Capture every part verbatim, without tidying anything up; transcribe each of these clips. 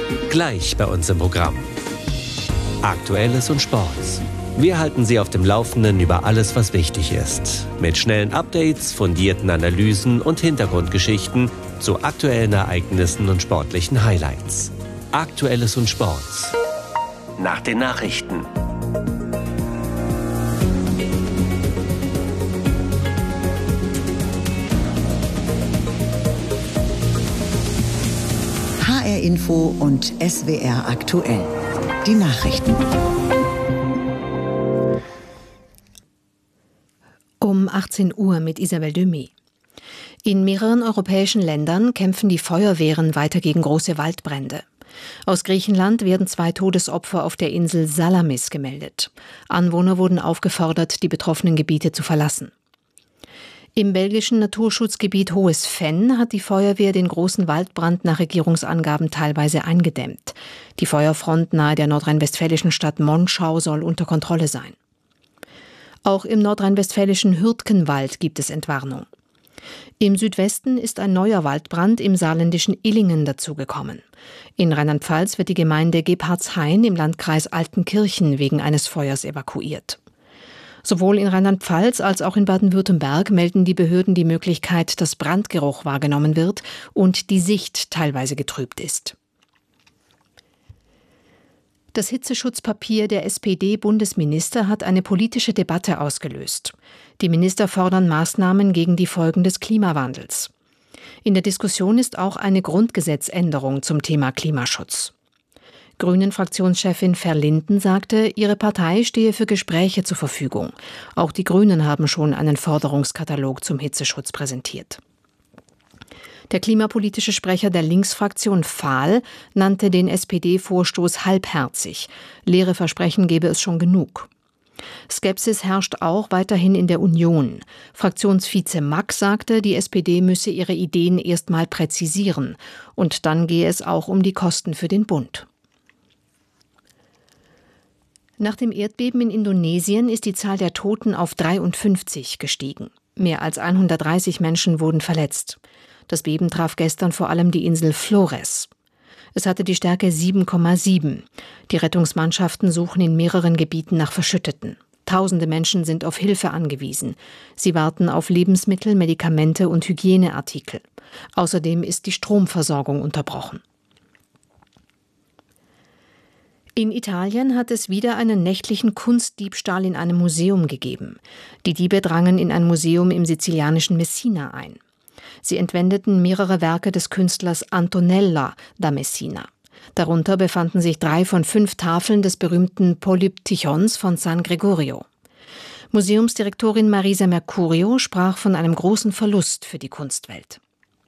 Gleich bei uns im Programm. Aktuelles und Sports. Wir halten Sie auf dem Laufenden über alles, was wichtig ist. Mit schnellen Updates, fundierten Analysen und Hintergrundgeschichten zu aktuellen Ereignissen und sportlichen Highlights. Aktuelles und Sports. Nach den Nachrichten. H R Info und S W R aktuell. Die Nachrichten. Um achtzehn Uhr mit Isabel Demy. In mehreren europäischen Ländern kämpfen die Feuerwehren weiter gegen große Waldbrände. Aus Griechenland werden zwei Todesopfer auf der Insel Salamis gemeldet. Anwohner wurden aufgefordert, die betroffenen Gebiete zu verlassen. Im belgischen Naturschutzgebiet Hohes Venn hat die Feuerwehr den großen Waldbrand nach Regierungsangaben teilweise eingedämmt. Die Feuerfront nahe der nordrhein-westfälischen Stadt Monschau soll unter Kontrolle sein. Auch im nordrhein-westfälischen Hürtgenwald gibt es Entwarnung. Im Südwesten ist ein neuer Waldbrand im saarländischen Illingen dazugekommen. In Rheinland-Pfalz wird die Gemeinde Gebhardshain im Landkreis Altenkirchen wegen eines Feuers evakuiert. Sowohl in Rheinland-Pfalz als auch in Baden-Württemberg melden die Behörden die Möglichkeit, dass Brandgeruch wahrgenommen wird und die Sicht teilweise getrübt ist. Das Hitzeschutzpapier der S P D-Bundesminister hat eine politische Debatte ausgelöst. Die Minister fordern Maßnahmen gegen die Folgen des Klimawandels. In der Diskussion ist auch eine Grundgesetzänderung zum Thema Klimaschutz. Grünen-Fraktionschefin Verlinden sagte, ihre Partei stehe für Gespräche zur Verfügung. Auch die Grünen haben schon einen Forderungskatalog zum Hitzeschutz präsentiert. Der klimapolitische Sprecher der Linksfraktion Fahl nannte den S P D-Vorstoß halbherzig. Leere Versprechen gebe es schon genug. Skepsis herrscht auch weiterhin in der Union. Fraktionsvize Mack sagte, die S P D müsse ihre Ideen erst mal präzisieren. Und dann gehe es auch um die Kosten für den Bund. Nach dem Erdbeben in Indonesien ist die Zahl der Toten auf dreiundfünfzig gestiegen. Mehr als hundertdreißig Menschen wurden verletzt. Das Beben traf gestern vor allem die Insel Flores. Es hatte die Stärke sieben Komma sieben. Die Rettungsmannschaften suchen in mehreren Gebieten nach Verschütteten. Tausende Menschen sind auf Hilfe angewiesen. Sie warten auf Lebensmittel, Medikamente und Hygieneartikel. Außerdem ist die Stromversorgung unterbrochen. In Italien hat es wieder einen nächtlichen Kunstdiebstahl in einem Museum gegeben. Die Diebe drangen in ein Museum im sizilianischen Messina ein. Sie entwendeten mehrere Werke des Künstlers Antonella da Messina. Darunter befanden sich drei von fünf Tafeln des berühmten Polyptychons von San Gregorio. Museumsdirektorin Marisa Mercurio sprach von einem großen Verlust für die Kunstwelt.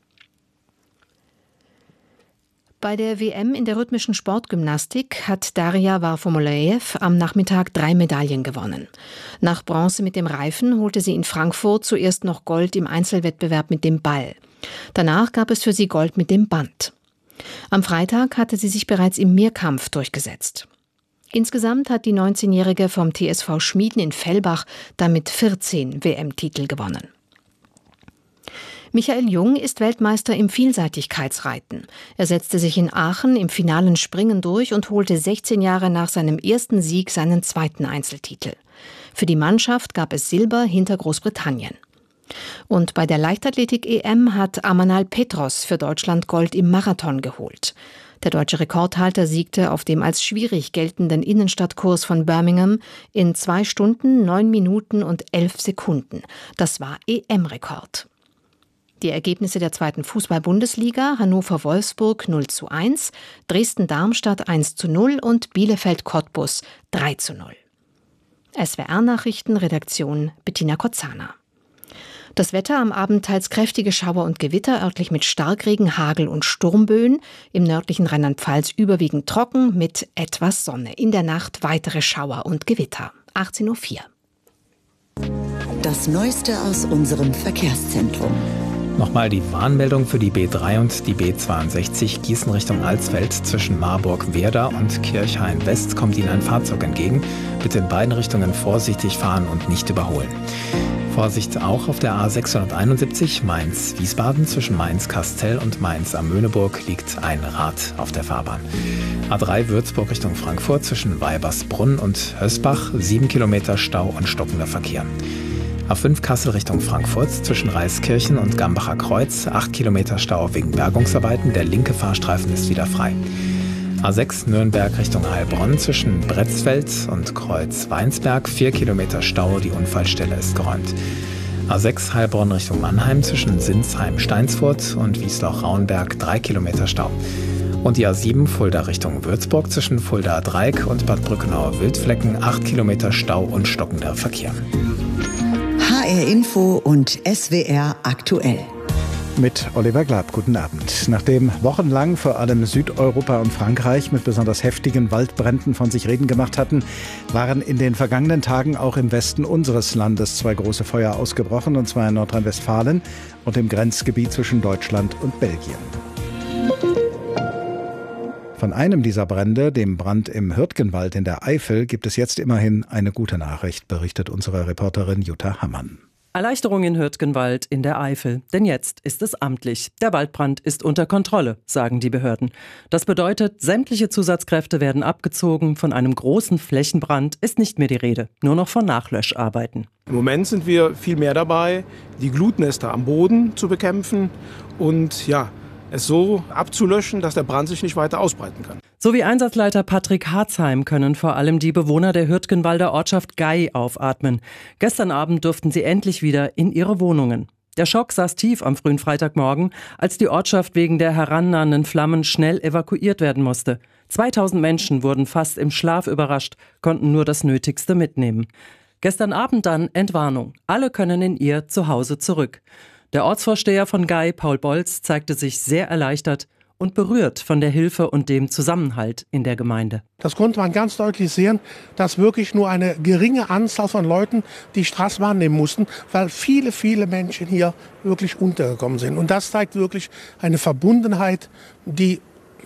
Bei der W M in der rhythmischen Sportgymnastik hat Daria Varfolomeev am Nachmittag drei Medaillen gewonnen. Nach Bronze mit dem Reifen holte sie in Frankfurt zuerst noch Gold im Einzelwettbewerb mit dem Ball. Danach gab es für sie Gold mit dem Band. Am Freitag hatte sie sich bereits im Mehrkampf durchgesetzt. Insgesamt hat die neunzehnjährige vom T S V Schmieden in Fellbach damit vierzehn W M-Titel gewonnen. Michael Jung ist Weltmeister im Vielseitigkeitsreiten. Er setzte sich in Aachen im finalen Springen durch und holte sechzehn Jahre nach seinem ersten Sieg seinen zweiten Einzeltitel. Für die Mannschaft gab es Silber hinter Großbritannien. Und bei der Leichtathletik-E M hat Amanal Petros für Deutschland Gold im Marathon geholt. Der deutsche Rekordhalter siegte auf dem als schwierig geltenden Innenstadtkurs von Birmingham in zwei Stunden, neun Minuten und elf Sekunden. Das war E M-Rekord. Die Ergebnisse der zweiten Fußball-Bundesliga: Hannover-Wolfsburg null zu eins, Dresden-Darmstadt eins zu null und Bielefeld-Cottbus drei zu null. S W R-Nachrichten, Redaktion Bettina Kotzana. Das Wetter: am Abend teils kräftige Schauer und Gewitter, örtlich mit Starkregen, Hagel und Sturmböen. Im nördlichen Rheinland-Pfalz überwiegend trocken mit etwas Sonne. In der Nacht weitere Schauer und Gewitter. achtzehn Uhr vier. Das Neueste aus unserem Verkehrszentrum. Nochmal die Warnmeldung für die B drei und die B zweiundsechzig Gießen Richtung Alsfeld. Zwischen Marburg-Werder und Kirchhain-West kommt Ihnen ein Fahrzeug entgegen. Bitte in beiden Richtungen vorsichtig fahren und nicht überholen. Vorsicht auch auf der A sechshunderteinundsiebzig Mainz-Wiesbaden. Zwischen Mainz-Kastel und Mainz am Möhneburg liegt ein Rad auf der Fahrbahn. A drei Würzburg Richtung Frankfurt zwischen Weibersbrunn und Hösbach. Sieben Kilometer Stau und stockender Verkehr. A fünf Kassel Richtung Frankfurt zwischen Reiskirchen und Gambacher Kreuz. acht Kilometer Stau wegen Bergungsarbeiten. Der linke Fahrstreifen ist wieder frei. A sechs Nürnberg Richtung Heilbronn zwischen Bretzfeld und Kreuz-Weinsberg. vier Kilometer Stau, die Unfallstelle ist geräumt. A sechs Heilbronn Richtung Mannheim zwischen Sinsheim-Steinsfurt und Wiesloch-Rauenberg. drei Kilometer Stau. Und die A sieben Fulda Richtung Würzburg zwischen Fulda-Dreieck und Bad Brückenauer-Wildflecken. acht Kilometer Stau und stockender Verkehr. H R Info und S W R aktuell. Mit Oliver Glab, guten Abend. Nachdem wochenlang vor allem Südeuropa und Frankreich mit besonders heftigen Waldbränden von sich reden gemacht hatten, waren in den vergangenen Tagen auch im Westen unseres Landes zwei große Feuer ausgebrochen, und zwar in Nordrhein-Westfalen und im Grenzgebiet zwischen Deutschland und Belgien. Von einem dieser Brände, dem Brand im Hürtgenwald in der Eifel, gibt es jetzt immerhin eine gute Nachricht, berichtet unsere Reporterin Jutta Hammann. Erleichterung in Hürtgenwald in der Eifel, denn jetzt ist es amtlich. Der Waldbrand ist unter Kontrolle, sagen die Behörden. Das bedeutet, sämtliche Zusatzkräfte werden abgezogen, von einem großen Flächenbrand ist nicht mehr die Rede, nur noch von Nachlöscharbeiten. Im Moment sind wir viel mehr dabei, die Glutnester am Boden zu bekämpfen und ja, es so abzulöschen, dass der Brand sich nicht weiter ausbreiten kann. So wie Einsatzleiter Patrick Harzheim können vor allem die Bewohner der Hürtgenwalder Ortschaft Gey aufatmen. Gestern Abend durften sie endlich wieder in ihre Wohnungen. Der Schock saß tief am frühen Freitagmorgen, als die Ortschaft wegen der herannahenden Flammen schnell evakuiert werden musste. zweitausend Menschen wurden fast im Schlaf überrascht, konnten nur das Nötigste mitnehmen. Gestern Abend dann Entwarnung. Alle können in ihr Zuhause zurück. Der Ortsvorsteher von Gey, Paul Bolz, zeigte sich sehr erleichtert und berührt von der Hilfe und dem Zusammenhalt in der Gemeinde. Das konnte man ganz deutlich sehen, dass wirklich nur eine geringe Anzahl von Leuten die Straße wahrnehmen mussten, weil viele, viele Menschen hier wirklich untergekommen sind. Und das zeigt wirklich eine Verbundenheit, die,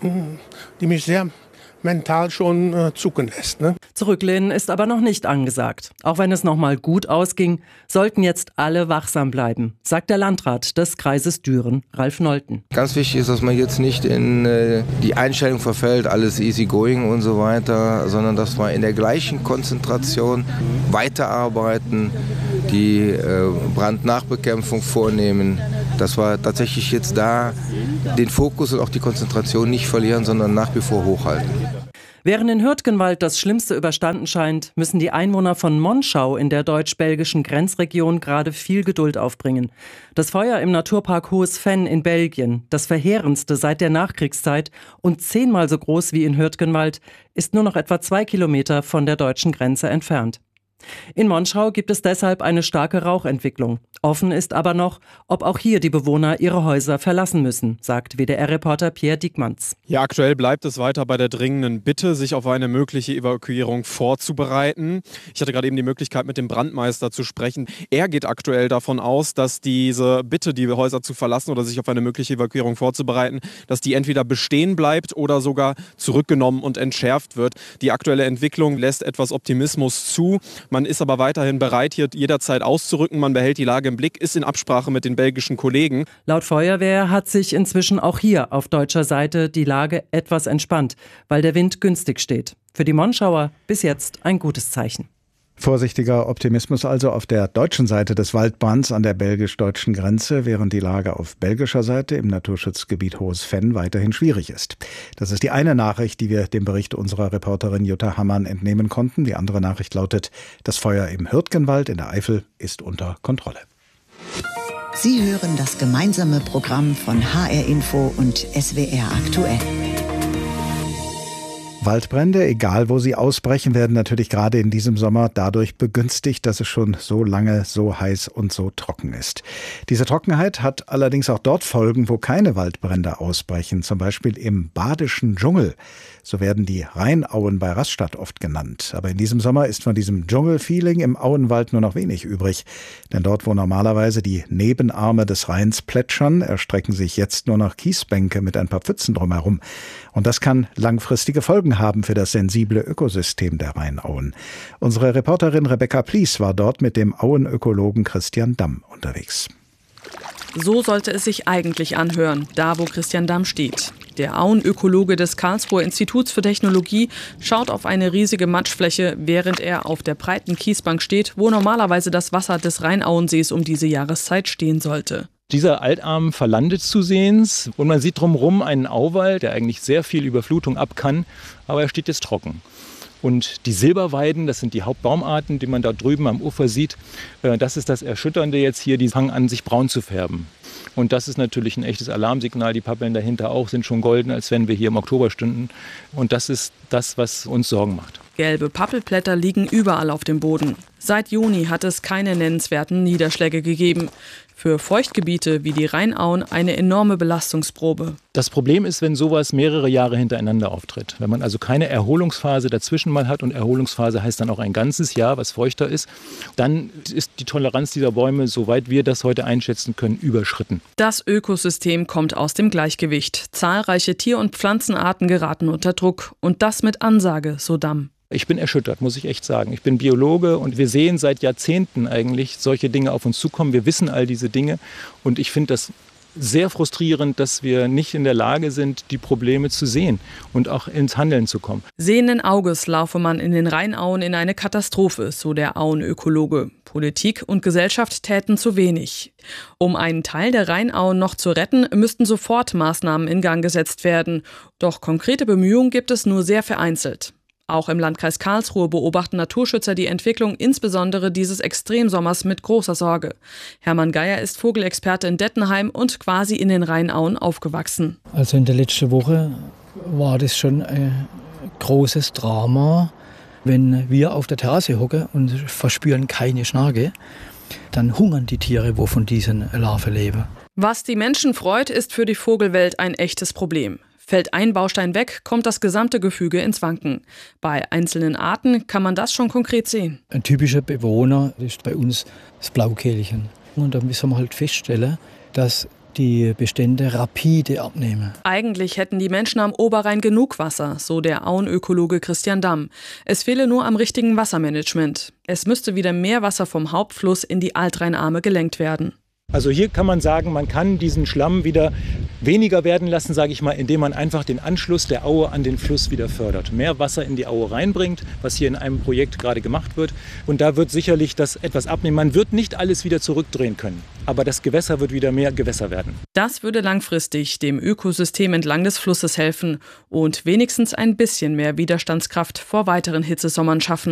die mich sehr mental schon äh, zucken lässt. Ne? Zurücklehnen ist aber noch nicht angesagt. Auch wenn es noch mal gut ausging, sollten jetzt alle wachsam bleiben, sagt der Landrat des Kreises Düren, Ralf Nolten. Ganz wichtig ist, dass man jetzt nicht in äh, die Einstellung verfällt, alles easy going und so weiter, sondern dass wir in der gleichen Konzentration weiterarbeiten, die äh, Brandnachbekämpfung vornehmen, dass wir tatsächlich jetzt da den Fokus und auch die Konzentration nicht verlieren, sondern nach wie vor hochhalten. Während in Hürtgenwald das Schlimmste überstanden scheint, müssen die Einwohner von Monschau in der deutsch-belgischen Grenzregion gerade viel Geduld aufbringen. Das Feuer im Naturpark Hohes Venn in Belgien, das verheerendste seit der Nachkriegszeit und zehnmal so groß wie in Hürtgenwald, ist nur noch etwa zwei Kilometer von der deutschen Grenze entfernt. In Monschau gibt es deshalb eine starke Rauchentwicklung. Offen ist aber noch, ob auch hier die Bewohner ihre Häuser verlassen müssen, sagt W D R-Reporter Pierre Diekmanns. Ja, aktuell bleibt es weiter bei der dringenden Bitte, sich auf eine mögliche Evakuierung vorzubereiten. Ich hatte gerade eben die Möglichkeit, mit dem Brandmeister zu sprechen. Er geht aktuell davon aus, dass diese Bitte, die Häuser zu verlassen oder sich auf eine mögliche Evakuierung vorzubereiten, dass die entweder bestehen bleibt oder sogar zurückgenommen und entschärft wird. Die aktuelle Entwicklung lässt etwas Optimismus zu. Man ist aber weiterhin bereit, hier jederzeit auszurücken. Man behält die Lage im Blick, ist in Absprache mit den belgischen Kollegen. Laut Feuerwehr hat sich inzwischen auch hier auf deutscher Seite die Lage etwas entspannt, weil der Wind günstig steht. Für die Monschauer bis jetzt ein gutes Zeichen. Vorsichtiger Optimismus also auf der deutschen Seite des Waldbrands an der belgisch-deutschen Grenze, während die Lage auf belgischer Seite im Naturschutzgebiet Hohes Venn weiterhin schwierig ist. Das ist die eine Nachricht, die wir dem Bericht unserer Reporterin Jutta Hammann entnehmen konnten. Die andere Nachricht lautet, das Feuer im Hürtgenwald in der Eifel ist unter Kontrolle. Sie hören das gemeinsame Programm von H R Info und S W R aktuell. Waldbrände, egal wo sie ausbrechen, werden natürlich gerade in diesem Sommer dadurch begünstigt, dass es schon so lange so heiß und so trocken ist. Diese Trockenheit hat allerdings auch dort Folgen, wo keine Waldbrände ausbrechen, zum Beispiel im badischen Dschungel. So werden die Rheinauen bei Rastatt oft genannt. Aber in diesem Sommer ist von diesem Dschungelfeeling im Auenwald nur noch wenig übrig. Denn dort, wo normalerweise die Nebenarme des Rheins plätschern, erstrecken sich jetzt nur noch Kiesbänke mit ein paar Pfützen drumherum. Und das kann langfristige Folgen haben für das sensible Ökosystem der Rheinauen. Unsere Reporterin Rebecca Plies war dort mit dem Auenökologen Christian Damm unterwegs. So sollte es sich eigentlich anhören, da wo Christian Damm steht. Der Auenökologe des Karlsruher Instituts für Technologie schaut auf eine riesige Matschfläche, während er auf der breiten Kiesbank steht, wo normalerweise das Wasser des Rheinauensees um diese Jahreszeit stehen sollte. Dieser Altarm verlandet zusehends und man sieht drumherum einen Auwald, der eigentlich sehr viel Überflutung ab kann, aber er steht jetzt trocken. Und die Silberweiden, das sind die Hauptbaumarten, die man da drüben am Ufer sieht, das ist das Erschütternde jetzt hier, die fangen an, sich braun zu färben. Und das ist natürlich ein echtes Alarmsignal. Die Pappeln dahinter auch sind schon golden, als wenn wir hier im Oktober stünden. Und das ist das, was uns Sorgen macht. Gelbe Pappelblätter liegen überall auf dem Boden. Seit Juni hat es keine nennenswerten Niederschläge gegeben. Für Feuchtgebiete wie die Rheinauen eine enorme Belastungsprobe. Das Problem ist, wenn sowas mehrere Jahre hintereinander auftritt. Wenn man also keine Erholungsphase dazwischen mal hat, und Erholungsphase heißt dann auch ein ganzes Jahr, was feuchter ist, dann ist die Toleranz dieser Bäume, soweit wir das heute einschätzen können, überschritten. Das Ökosystem kommt aus dem Gleichgewicht. Zahlreiche Tier- und Pflanzenarten geraten unter Druck. Und das mit Ansage, so Damm. Ich bin erschüttert, muss ich echt sagen. Ich bin Biologe und wir sehen seit Jahrzehnten eigentlich solche Dinge auf uns zukommen. Wir wissen all diese Dinge und ich finde das sehr frustrierend, dass wir nicht in der Lage sind, die Probleme zu sehen und auch ins Handeln zu kommen. Sehenden Auges laufe man in den Rheinauen in eine Katastrophe, so der Auenökologe. Politik und Gesellschaft täten zu wenig. Um einen Teil der Rheinauen noch zu retten, müssten sofort Maßnahmen in Gang gesetzt werden. Doch konkrete Bemühungen gibt es nur sehr vereinzelt. Auch im Landkreis Karlsruhe beobachten Naturschützer die Entwicklung insbesondere dieses Extremsommers mit großer Sorge. Hermann Geier ist Vogelexperte in Dettenheim und quasi in den Rheinauen aufgewachsen. Also in der letzten Woche war das schon ein großes Drama. Wenn wir auf der Terrasse hocken und verspüren keine Schnarche, dann hungern die Tiere, wo von diesen Larven leben. Was die Menschen freut, ist für die Vogelwelt ein echtes Problem. Fällt ein Baustein weg, kommt das gesamte Gefüge ins Wanken. Bei einzelnen Arten kann man das schon konkret sehen. Ein typischer Bewohner ist bei uns das Blaukehlchen. Und da müssen wir halt feststellen, dass die Bestände rapide abnehmen. Eigentlich hätten die Menschen am Oberrhein genug Wasser, so der Auenökologe Christian Damm. Es fehle nur am richtigen Wassermanagement. Es müsste wieder mehr Wasser vom Hauptfluss in die Altrheinarme gelenkt werden. Also hier kann man sagen, man kann diesen Schlamm wieder weniger werden lassen, sage ich mal, indem man einfach den Anschluss der Aue an den Fluss wieder fördert. Mehr Wasser in die Aue reinbringt, was hier in einem Projekt gerade gemacht wird. Und da wird sicherlich das etwas abnehmen. Man wird nicht alles wieder zurückdrehen können, aber das Gewässer wird wieder mehr Gewässer werden. Das würde langfristig dem Ökosystem entlang des Flusses helfen und wenigstens ein bisschen mehr Widerstandskraft vor weiteren Hitzesommern schaffen.